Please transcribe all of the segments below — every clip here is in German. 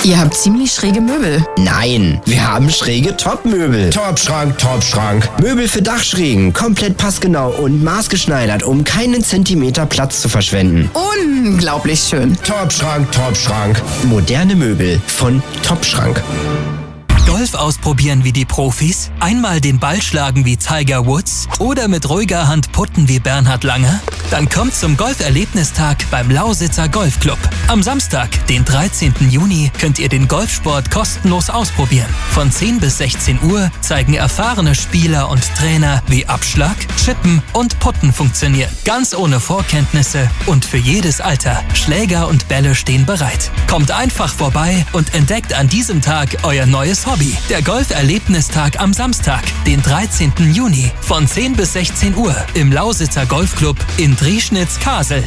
Ihr habt ziemlich schräge Möbel. Nein, wir haben schräge Topmöbel. Topschrank, Topschrank. Möbel für Dachschrägen, komplett passgenau und maßgeschneidert, um keinen Zentimeter Platz zu verschwenden. Unglaublich schön. Topschrank, Topschrank. Moderne Möbel von Topschrank. Golf ausprobieren wie die Profis? Einmal den Ball schlagen wie Tiger Woods? Oder mit ruhiger Hand putten wie Bernhard Langer? Dann kommt zum Golferlebnistag beim Lausitzer Golfclub. Am Samstag, den 13. Juni, könnt ihr den Golfsport kostenlos ausprobieren. Von 10 bis 16 Uhr zeigen erfahrene Spieler und Trainer, wie Abschlag, Chippen und Putten funktionieren. Ganz ohne Vorkenntnisse und für jedes Alter. Schläger und Bälle stehen bereit. Kommt einfach vorbei und entdeckt an diesem Tag euer neues Hobby. Der Golferlebnistag am Samstag, den 13. Juni, von 10 bis 16 Uhr im Lausitzer Golfclub in Drieschnitz-Kasel.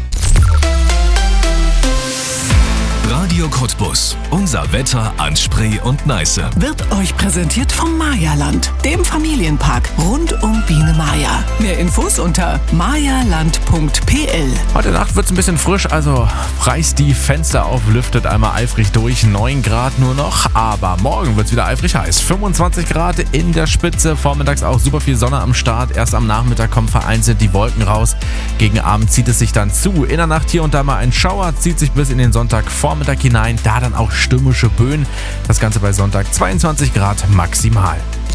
Radio Cottbus. Unser Wetter an Spree und Neiße. Wird euch präsentiert vom Mayaland, dem Familienpark rund um Biene Maya. Mehr Infos unter mayaland.pl. Heute Nacht wird es ein bisschen frisch, also reißt die Fenster auf, lüftet einmal eifrig durch. 9 Grad nur noch, aber morgen wird es wieder eifrig heiß. 25 Grad in der Spitze, vormittags auch super viel Sonne am Start. Erst am Nachmittag kommen vereinzelt die Wolken raus. Gegen Abend zieht es sich dann zu. In der Nacht hier und da mal ein Schauer, zieht sich bis in den Sonntagvormittag hinein, da dann auch stürmische Böen. Das Ganze bei Sonntag 22 Grad maximal.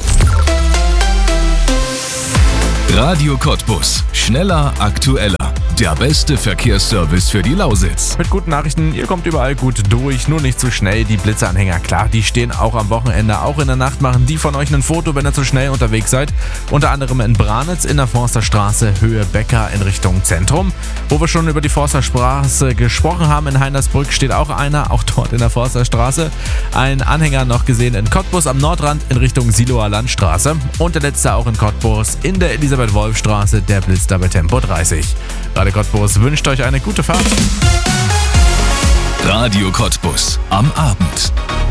Radio Cottbus. Schneller, aktueller. Der beste Verkehrsservice für die Lausitz. Mit guten Nachrichten, ihr kommt überall gut durch, nur nicht zu schnell. Die Blitzeanhänger, klar, die stehen auch am Wochenende. Auch in der Nacht machen die von euch ein Foto, wenn ihr zu schnell unterwegs seid. Unter anderem in Branitz, in der Forsterstraße, Höhe Becker in Richtung Zentrum. Wo wir schon über die Forsterstraße gesprochen haben, in Heinersbrück steht auch einer, auch dort in der Forsterstraße. Ein Anhänger noch gesehen in Cottbus am Nordrand in Richtung Siloer Landstraße. Und der letzte auch in Cottbus in der Elisabeth-Wolf-Straße, der blitzt da bei Tempo 30. Radio Cottbus wünscht euch eine gute Fahrt. Radio Cottbus am Abend.